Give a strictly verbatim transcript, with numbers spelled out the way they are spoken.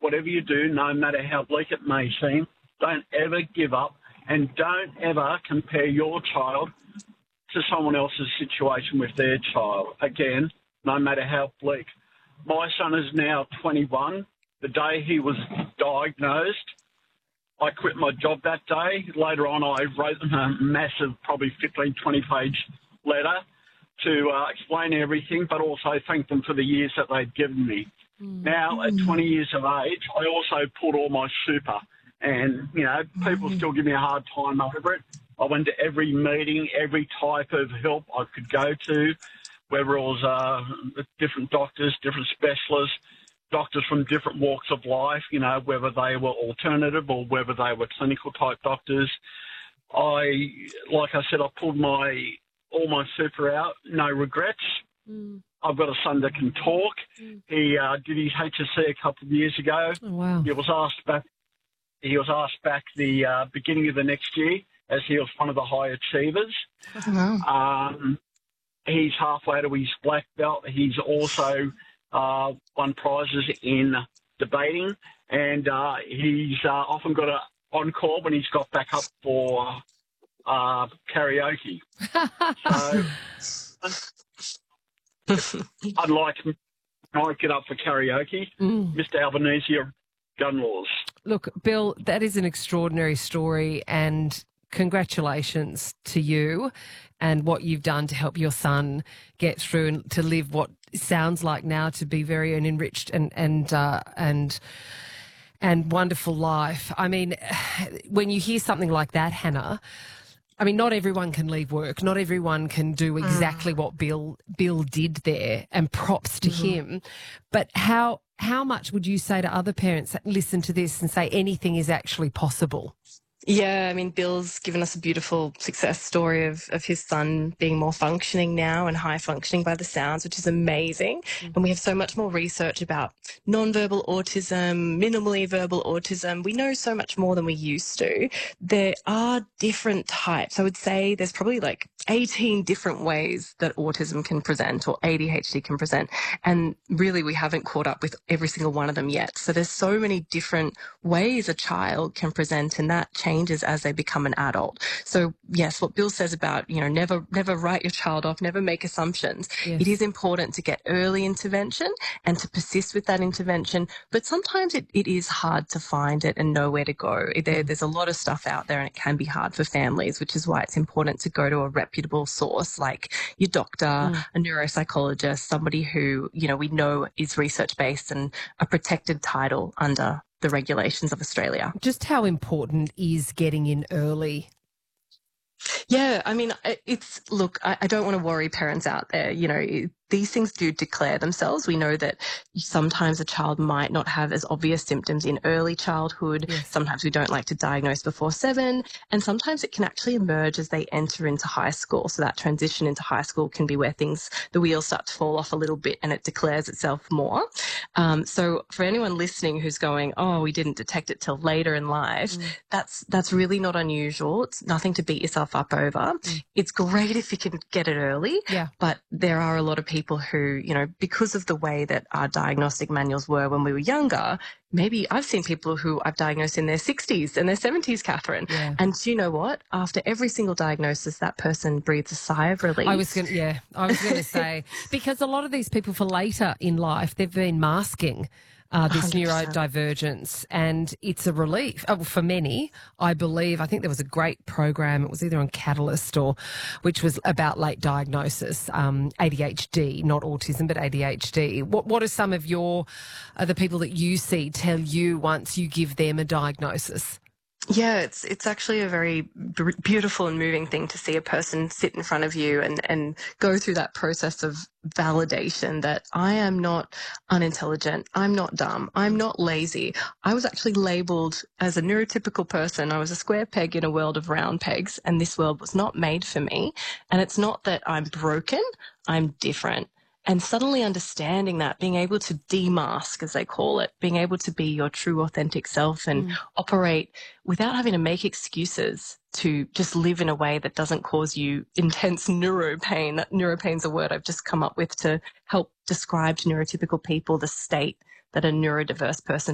whatever you do, no matter how bleak it may seem, don't ever give up and don't ever compare your child to someone else's situation with their child. Again, no matter how bleak. My son is now twenty-one. The day he was diagnosed, I quit my job that day. Later on, I wrote them a massive, probably fifteen, twenty-page letter to uh, explain everything, but also thank them for the years that they'd given me. Mm. Now, at twenty years of age, I also pulled all my super. And, you know, people mm. still give me a hard time over it. I went to every meeting, every type of help I could go to, whether it was uh, different doctors, different specialists, doctors from different walks of life, you know, whether they were alternative or whether they were clinical type doctors. I, like I said, I pulled my all my super out, no regrets. Mm. I've got a son that can talk. Mm. He uh, did his H S C a couple of years ago. Oh, wow. He was asked back. He was asked back the uh, beginning of the next year, as he was one of the high achievers. Wow. Um, he's halfway to his black belt. He's also uh, won prizes in debating, and uh, he's uh, often got an encore when he's got back up for uh, karaoke. So I'd like to might get up for karaoke. Mm. Mister Albanese of gun laws. Look, Bill, that is an extraordinary story, and congratulations to you and what you've done to help your son get through and to live what sounds like now to be very an enriched and and uh, and and wonderful life. I mean, when you hear something like that, Hannah, I mean, not everyone can leave work. Not everyone can do exactly mm. what Bill Bill did there, and props to mm-hmm. him. But how how much would you say to other parents that listen to this and say anything is actually possible? Yeah, I mean, Bill's given us a beautiful success story of, of his son being more functioning now and high functioning by the sounds, which is amazing. Mm-hmm. And we have so much more research about nonverbal autism, minimally verbal autism. We know so much more than we used to. There are different types. I would say there's probably like eighteen different ways that autism can present or A D H D can present. And really, we haven't caught up with every single one of them yet. So there's so many different ways a child can present, and that changes changes as they become an adult. So yes, what Bill says about, you know, never, never write your child off, never make assumptions. Yes. It is important to get early intervention and to persist with that intervention. But sometimes it, it is hard to find it and know where to go. There, there's a lot of stuff out there and it can be hard for families, which is why it's important to go to a reputable source like your doctor, mm. a neuropsychologist, somebody who, you know, we know is research-based and a protected title under the regulations of Australia. Just how important is getting in early? Yeah, I mean, it's, look, I, I don't want to worry parents out there. You know, it, these things do declare themselves. We know that sometimes a child might not have as obvious symptoms in early childhood. Yes. Sometimes we don't like to diagnose before seven. And sometimes it can actually emerge as they enter into high school. So that transition into high school can be where things, the wheels start to fall off a little bit and it declares itself more. Um, so for anyone listening who's going, oh, we didn't detect it till later in life, mm. that's, that's really not unusual. It's nothing to beat yourself up over. Mm. It's great if you can get it early, yeah. but there are a lot of people who, you know, because of the way that our diagnostic manuals were when we were younger, maybe I've seen people who I've diagnosed in their sixties and their seventies, Catherine. Yeah. And do you know what? After every single diagnosis, that person breathes a sigh of relief. I was going to, yeah, I was going to say, because a lot of these people for later in life, they've been masking Uh, this one hundred percent neurodivergence, and it's a relief uh, for many. I believe, I think there was a great program, it was either on Catalyst or, which was about late diagnosis, um, A D H D, not autism, but A D H D. What, what are some of your, uh, the people that you see tell you once you give them a diagnosis? Yeah, it's it's actually a very b- beautiful and moving thing to see a person sit in front of you and, and go through that process of validation that I am not unintelligent, I'm not dumb, I'm not lazy. I was actually labelled as a neurotypical person. I was a square peg in a world of round pegs, and this world was not made for me. And it's not that I'm broken, I'm different. And suddenly understanding that, being able to demask, as they call it, being able to be your true authentic self and mm. operate without having to make excuses to just live in a way that doesn't cause you intense neuro pain. That neuro pain is a word I've just come up with to help describe to neurotypical people the state that a neurodiverse person